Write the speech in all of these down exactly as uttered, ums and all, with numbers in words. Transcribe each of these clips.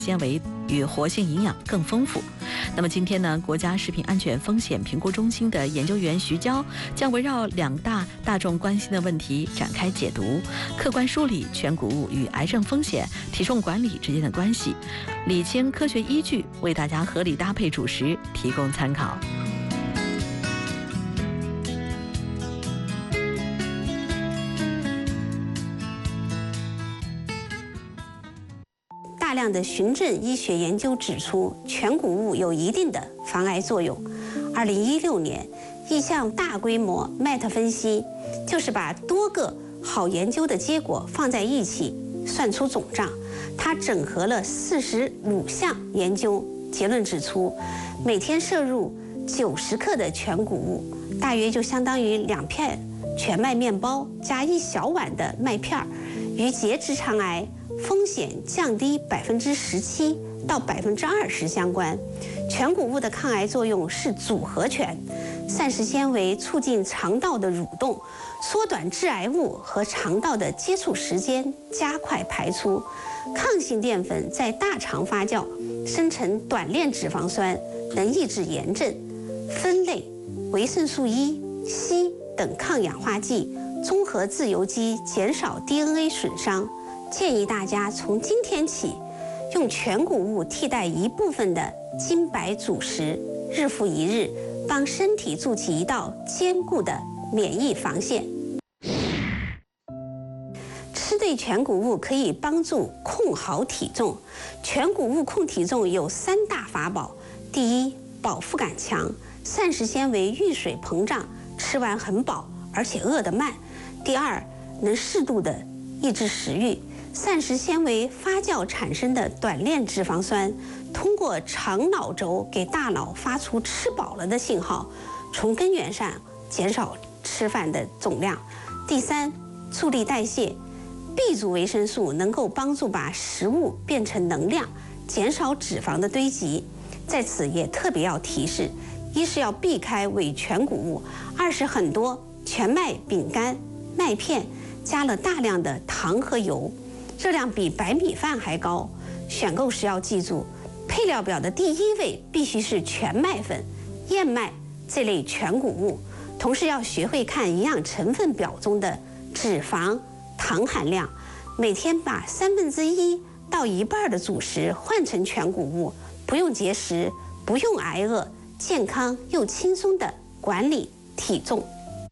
纤维与活性营养更丰富。那么今天呢，国家食品安全风险评估中心的研究员徐娇将围绕两大大众关心的问题展开解读，客观梳理全谷物与癌症风险、体重管理之间的关系，理清科学依据，为大家合理搭配主食提供参考。 大量的循证医学研究指出，全谷物有一定的防癌作用。二零一六年，一项大规模 Meta 分析，就是把多个好研究的结果放在一起，算出总账。它整合了四十五项研究，结论指出，每天摄入九十克的全谷物，大约就相当于两片全麦面包加一小碗的麦片，与结直肠癌风险降低百分之十七到百分之二十相关。全谷物的抗癌作用是组合拳，膳食纤维促进肠道的蠕动，缩短致癌物和肠道的接触时间，加快排出。抗性淀粉在大肠发酵，生成短链脂肪酸，能抑制炎症。酚类、维生素 E、硒等抗氧化剂，综合自由基，减少 D N A 损伤。建议大家从今天起，用全谷物替代一部分的精白主食，日复一日，帮身体筑起一道坚固的免疫防线。吃对全谷物可以帮助控好体重。全谷物控体重有三大法宝：第一，饱腹感强，膳食纤维遇水膨胀，吃完很饱，而且饿得慢；第二，能适度的抑制食欲。膳食纤维发酵产生的短链脂肪酸，通过肠脑轴给大脑发出吃饱了的信号，从根源上减少吃饭的总量。第三，助力代谢。B 族维生素能够帮助把食物变成能量，减少脂肪的堆积。在此也特别要提示：一是要避开伪全谷物，二是很多全麦饼干、麦片加了大量的糖和油，热量比白米饭还高。选购时要记住，配料表的第一位必须是全麦粉、燕麦这类全谷物。同时要学会看营养成分表中的脂肪、糖含量，每天把三分之一到一半的主食换成全谷物，不用节食，不用挨饿，健康又轻松地管理体重。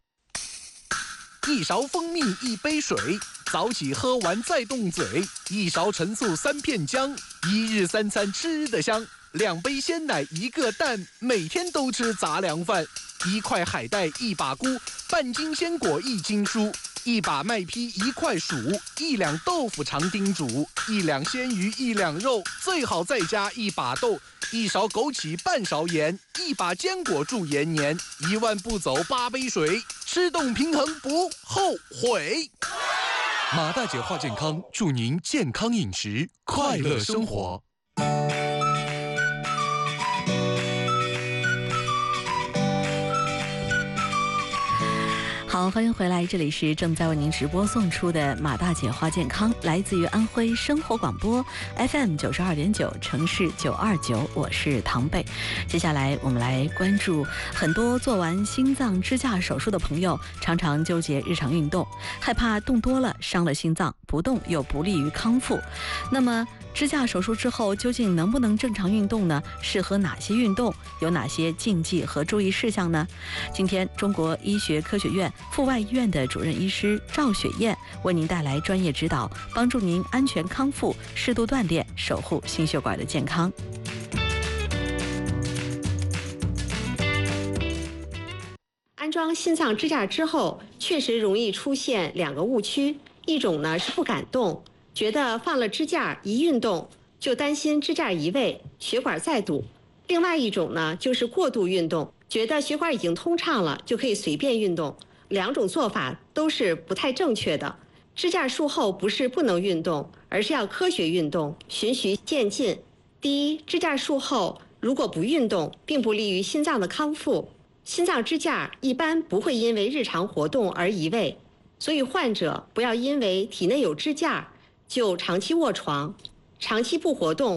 一勺蜂蜜一杯水，早起喝完再动嘴。一勺陈醋三片姜，一日三餐吃得香。两杯鲜奶一个蛋，每天都吃杂粮饭。一块海带一把菇，半斤鲜果一斤蔬。一把麦坯一块薯，一两豆腐常叮嘱。一两鲜鱼一两肉，最好再加一把豆。一勺枸杞半勺盐，一把坚果助延年。一万步走八杯水，吃动平衡不后悔。马大姐话健康，祝您健康饮食，快乐生活。 好，欢迎回来，这里是正在为您直播送出的马大姐话健康，来自于安徽生活广播 F M 九十二点九，城市九二九，我是唐贝。接下来我们来关注很多做完心脏支架手术的朋友，常常纠结日常运动，害怕动多了伤了心脏，不动又不利于康复。那么支架手术之后究竟能不能正常运动呢？适合哪些运动？有哪些禁忌和注意事项呢？今天中国医学科学院阜外医院的主任医师赵雪燕为您带来专业指导，帮助您安全康复，适度锻炼，守护心血管的健康。 安装心脏支架之后，确实容易出现两个误区，一种呢是不敢动，觉得放了支架一运动就担心支架移位，血管再堵；另外一种呢就是过度运动，觉得血管已经通畅了就可以随便运动。两种做法都是不太正确的。支架术后不是不能运动，而是要科学运动，循序渐进。第一，支架术后如果不运动，并不利于心脏的康复。心脏支架一般不会因为日常活动而移位，所以患者不要因为体内有支架就长期卧床，长期不活动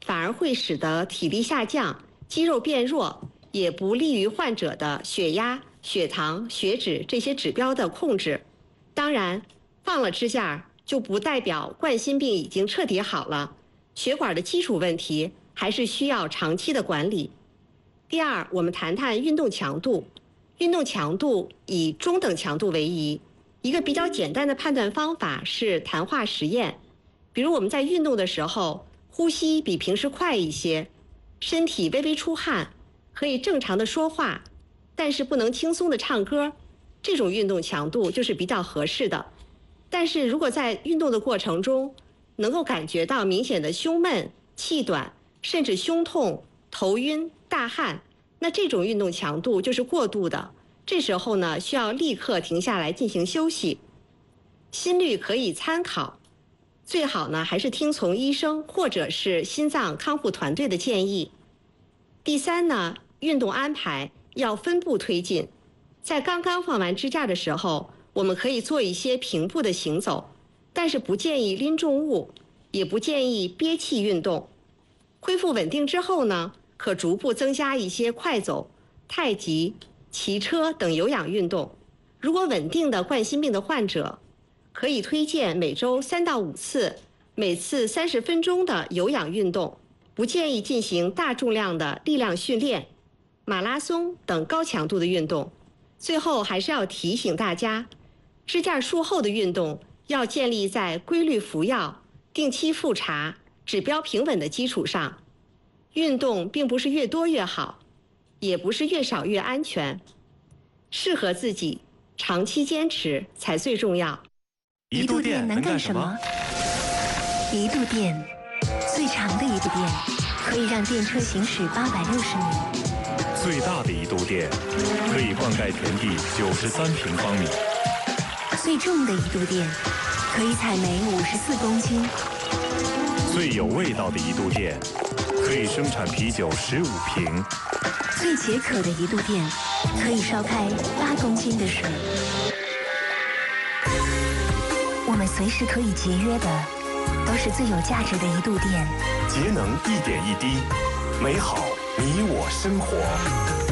反而会使得体力下降、肌肉变弱，也不利于患者的血压、血糖、血脂这些指标的控制。当然，放了支架就不代表冠心病已经彻底好了，血管的基础问题还是需要长期的管理。第二，我们谈谈运动强度。运动强度以中等强度为宜。一个比较简单的判断方法是谈话实验。比如我们在运动的时候，呼吸比平时快一些，身体微微出汗，可以正常的说话，但是不能轻松的唱歌，这种运动强度就是比较合适的。但是如果在运动的过程中，能够感觉到明显的胸闷、气短，甚至胸痛、头晕、大汗，那这种运动强度就是过度的，这时候呢，需要立刻停下来进行休息。心率可以参考，最好呢还是听从医生或者是心脏康复团队的建议。第三呢，运动安排要分步推进。在刚刚放完支架的时候，我们可以做一些平步的行走，但是不建议拎重物，也不建议憋气运动。恢复稳定之后呢，可逐步增加一些快走、太极、骑车等有氧运动。如果稳定的冠心病的患者，可以推荐每周三到五次，每次三十分钟的有氧运动，不建议进行大重量的力量训练、马拉松等高强度的运动。最后还是要提醒大家，支架术后的运动要建立在规律服药、定期复查、指标平稳的基础上。运动并不是越多越好，也不是越少越安全，适合自己，长期坚持才最重要。 一度电能干什么？ 一度电，最长的一度电，可以让电车行驶八百六十米。 最大的一度电，可以灌溉田地九十三平方米。 最重的一度电，可以采煤五十四公斤。 最有味道的一度电，可以生产啤酒十五瓶。 最解渴的一度电，可以烧开八公斤的水。我们随时可以节约的，都是最有价值的一度电。 节能一点一滴，美好你我生活。